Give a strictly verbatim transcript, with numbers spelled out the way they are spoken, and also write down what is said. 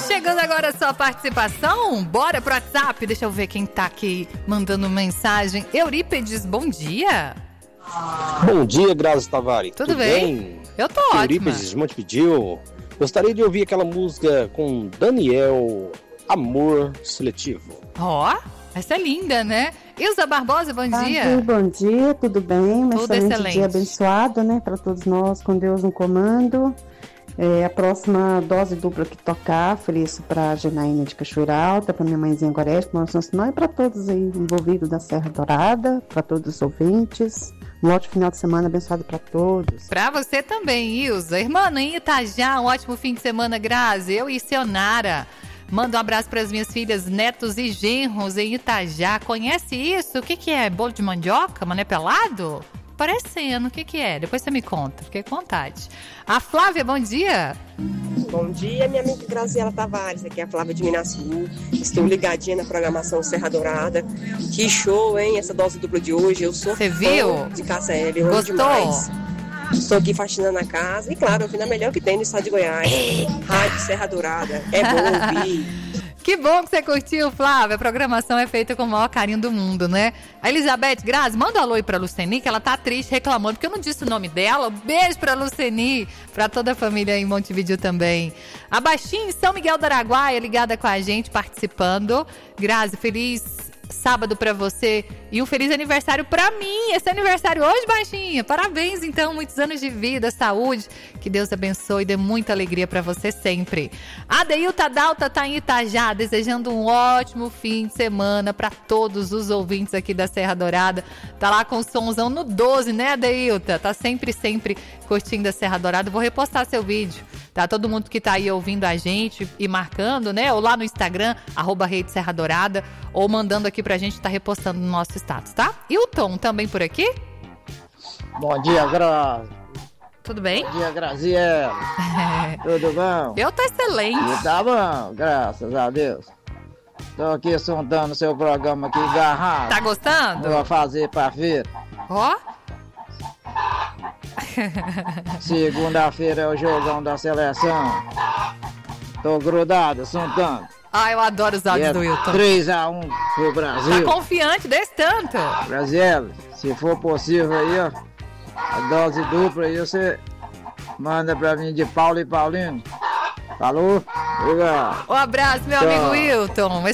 Chegando agora a sua participação, bora pro WhatsApp. Deixa eu ver quem tá aqui mandando mensagem. Eurípedes, bom dia. Bom dia, Grazi Tavares. Tudo, Tudo bem? bem? Eu tô ótima. Eurípedes Montevideo. Gostaria de ouvir aquela música com Daniel, Amor Seletivo. Ó, oh, essa é linda, né? Ilza Barbosa, bom dia. Ah, bom dia, tudo bem? Um tudo excelente, excelente dia abençoado, né? Para todos nós, com Deus no comando. É, a próxima dose dupla que tocar, ofereço para a Janaína de Cachoeira Alta, para minha mãezinha Gorete, para Nossa Senhora e para todos aí envolvidos da Serra Dourada, para todos os ouvintes. Um ótimo final de semana abençoado para todos. Para você também, Ilza. Irmã, em Itajá, um ótimo fim de semana, Grazi. Eu e Sionara. Manda um abraço para as minhas filhas, netos e genros em Itajá. Conhece isso? O que, que é? Bolo de mandioca? Mané pelado? Parecendo. O que, que é? Depois você me conta. Fiquei com vontade. A Flávia, bom dia. Bom dia, minha amiga Graziela Tavares. Aqui é a Flávia de Minas Sul. Estou ligadinha na programação Serra Dourada. Que show, hein? Essa dose dupla de hoje. Eu sou Você viu? de Cássia L. Amo Gostou? Demais. Estou aqui faxinando a casa. E claro, ouvindo a melhor que tem no estado de Goiás. Rádio Serra Dourada. É bom ouvir. Que bom que você curtiu, Flávia. A programação é feita com o maior carinho do mundo, né? A Elizabeth Grazi, manda um alô aí pra Luceni, que ela tá triste, reclamando, porque eu não disse o nome dela. Um beijo pra Luceni, pra toda a família em Montevideo também. A Baixinha, São Miguel do Araguaia, ligada com a gente, participando. Grazi, feliz sábado pra você e um feliz aniversário pra mim. Esse é aniversário hoje, Baixinha. Parabéns, então, muitos anos de vida, saúde. Que Deus abençoe e dê muita alegria pra você sempre. A Deilta Dalta tá em Itajá, desejando um ótimo fim de semana pra todos os ouvintes aqui da Serra Dourada. Tá lá com o somzão no doze, né, Deilta? Tá sempre, sempre curtindo a Serra Dourada. Vou repostar seu vídeo, tá? Todo mundo que tá aí ouvindo a gente e marcando, né? Ou lá no Instagram, arroba Rede Serra Dourada, ou mandando aqui pra gente, tá repostando no nosso status, tá? E o Tom também por aqui? Bom dia, Grazi. Tudo bem? Bom dia, Graziela. Tudo bom? Eu tô excelente. E tá bom, graças a Deus. Tô aqui sondando seu programa aqui, garrafa. Tá gostando? Vou fazer pra feira. Ó. Segunda-feira é o jogão da seleção. Tô grudado, sondando. Ah, eu adoro os áudios é do Wilton. três a um pro Brasil. Tá confiante desse tanto? Graziela, se for possível aí, ó, a dose dupla aí você manda pra mim de Paulo e Paulino. Falou? Obrigado. Um abraço, meu Tchau. amigo Wilton.